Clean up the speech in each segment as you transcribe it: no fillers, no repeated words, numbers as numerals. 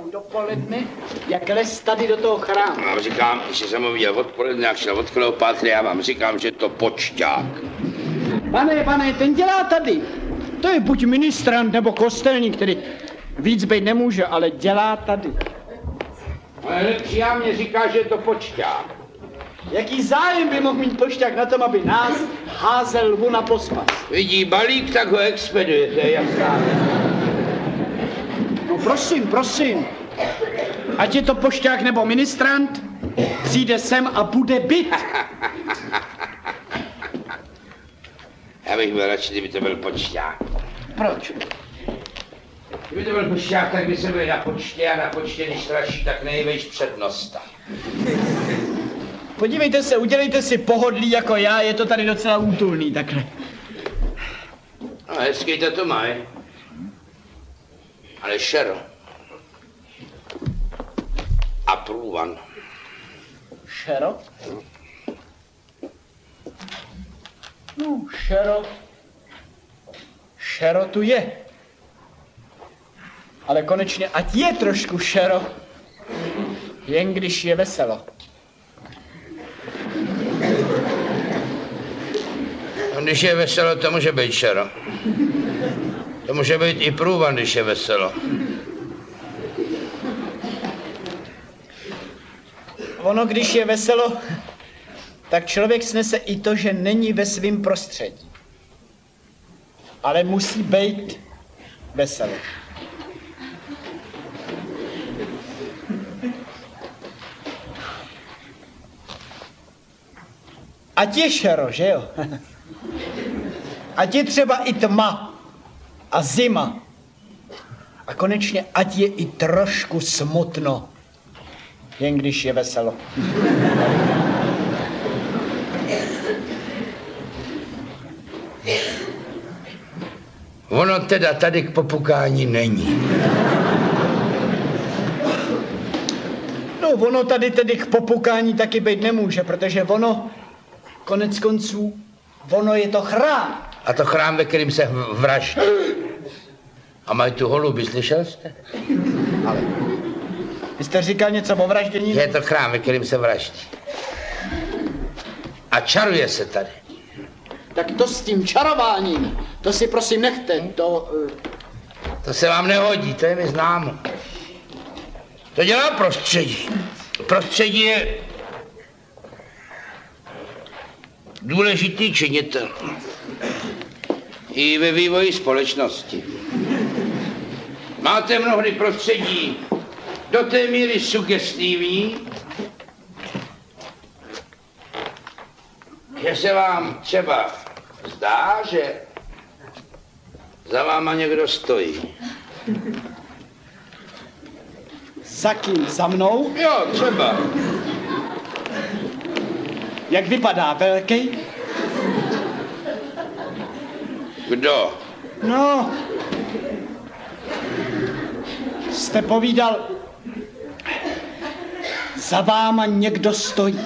dopoledne, jak les tady do toho chrámu. Vám říkám, že jsem ho viděl odpoledne, jak šel od Kleopátry, já vám říkám, že to počťák. Pane, ten dělá tady. To je buď ministrant nebo kostelník, který víc být nemůže, ale dělá tady. Ale lepší já mě říká, že je to počťák. Jaký zájem by mohl mít pošťák na tom, aby nás házel lvu na pospas? Vidí balík, tak ho expeduje, to je jasná. No prosím. Ať je to pošťák nebo ministrant, přijde sem a bude byt. Já bych byl radši, kdyby to byl počťák. Proč? Kdyby to byl počťák, tak by se byl na počtě a na počtě, když straší, tak nejvejš přednosta. Podívejte se, udělejte si pohodlí jako já, je to tady docela útulný takhle. No, hezký to mají. Ale šero. A průvan. Šero? No, šero tu je. Ale konečně, ať je trošku šero, jen když je veselo. No, když je veselo, to může být šero. To může být i průvan, když je veselo. Ono, když je veselo, tak člověk snese i to, že není ve svém prostředí. Ale musí být veselo. Ať je šero, že jo? Ať je třeba i tma a zima. A konečně ať je i trošku smutno, jen když je veselo. Ono teda tady k popukání není. No, ono tady tedy k popukání taky být nemůže, protože ono, konec konců, ono je to chrám. A to chrám, ve kterým se vraždí. A mají tu holuby, slyšel jste? Ale vy jste říkal něco o vraždění? Je to chrám, ve kterým se vraždí. A čaruje se tady. Tak to s tím čarováním, to si prosím nechte, to... To se vám nehodí, to je mi známo. To dělá prostředí. Prostředí je důležitý činitel. I ve vývoji společnosti. Máte mnohdy prostředí do té míry sugestivní, že se vám třeba zdá, že za váma někdo stojí. Za kým? Za mnou? Jo, třeba. Jak vypadá, velký? Kdo? No, jste povídal, za váma někdo stojí.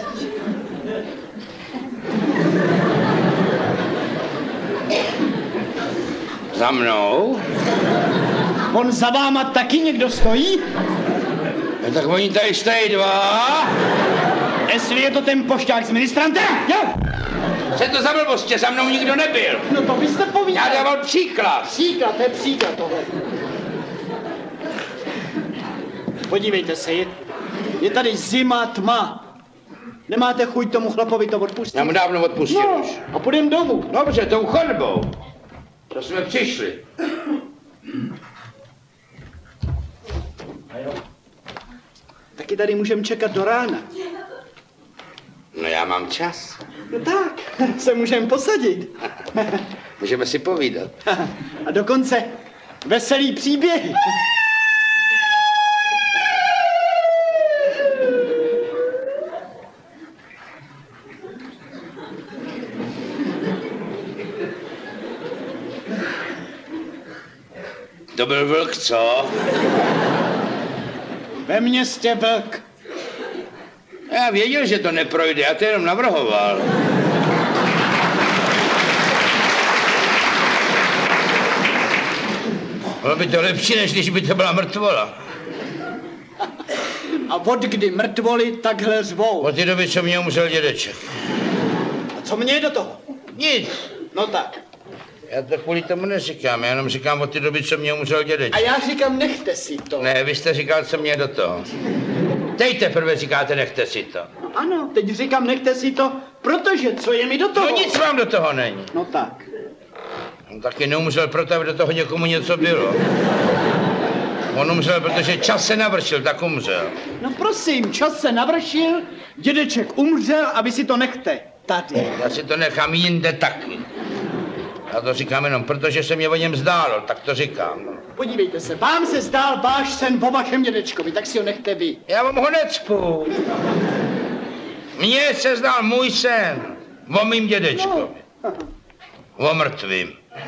Za mnou? On za váma taky někdo stojí? No, tak oni tady stojí dva. Jestli je to ten pošťák s ministrantem? Jo! Co to za blbost, za mnou nikdo nebyl. No to byste povídal. Já dával příklad. Příklad, to je příklad tohle. Podívejte se, je tady zima, tma. Nemáte chuť tomu chlapovi to odpustit? Já mu dávno odpustil už. A půjdem domů. Dobře, tou chodbou. To jsme přišli. Taky tady můžeme čekat do rána. No já mám čas. No tak, se můžeme posadit. Můžeme si povídat. A dokonce veselý příběhy. To byl vlk, co? Ve městě vlk. Já věděl, že to neprojde, já to jenom navrhoval. Bylo by to lepší, než když by to byla mrtvola. A od kdy mrtvoli takhle zvou? Od té doby, co mě umřel dědeček. A co mě je do toho? Nic. No tak. Já to kvůli tomu neříkám, já jenom říkám od té doby, co mě umřel dědeček. A já říkám, nechte si to. Ne, vy jste říkal, co mě je do toho. Teď teprve říkáte, nechte si to. Ano, teď říkám, nechte si to, protože co je mi do toho? No nic vám do toho není. No tak. On taky neumřel proto, aby do toho někomu něco bylo. On umřel, protože čas se navršil, tak umřel. No prosím, čas se navršil, dědeček umřel a vy si to nechte. Tady. Já si to nechám jinde taky. Já to říkám jenom protože se mě o něm zdálo, tak to říkám. Podívejte se, vám se zdál váš sen o vašem dědečkovi, tak si ho nechte vy. Já vám ho necpu. Mně se zdál můj sen o mým dědečkovi. O mrtvým.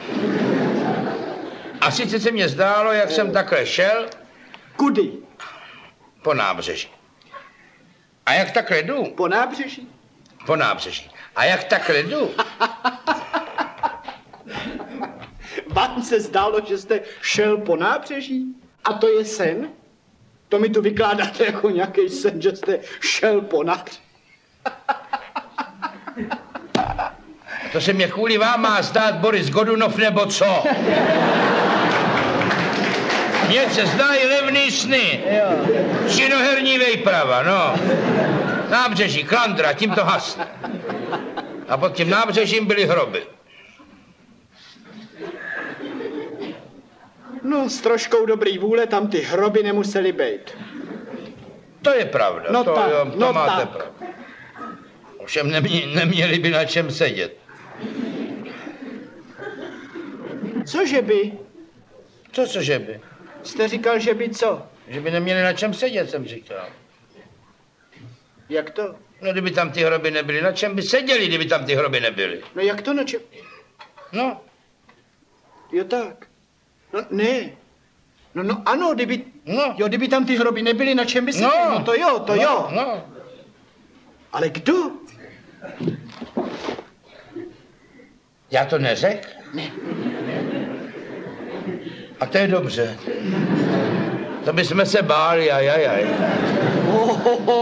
A sice se mně zdálo, jak jsem takhle šel. Kudy? Po nábřeží. A jak takhle jdu? Po nábřeží? Po nábřeží. A jak takhle jdu? Vám se zdálo, že jste šel po nábřeží? A to je sen? To mi tu vykládáte jako nějaký sen, že jste šel po nábřeží. To se mě kvůli vám má zdát Boris Godunov nebo co? Mně se zdají levný sny. Činoherní vejprava, no. Nábřeží, klandra, tím to hasne. A pod tím nábřežím byly hroby. No, s troškou dobrý vůle tam ty hroby nemusely být. To je pravda, No to, tak, jo, to no máte tak. pravdu. Ovšem neměli by na čem sedět. Cože by? Cože by? Jste říkal, že by co? Že by neměli na čem sedět, jsem říkal. Jak to? No, kdyby tam ty hroby nebyly, na čem by seděli, kdyby tam ty hroby nebyly? No jak to na čem? No. Jo tak. No ne. No ano, kdyby... No. Jo, kdyby tam ty hroby nebyly, na čem by seděli? No to jo, to jo. No. Ale kdo? Já to neřekl? Ne. A to je dobře. To bychom se báli, ajajaj.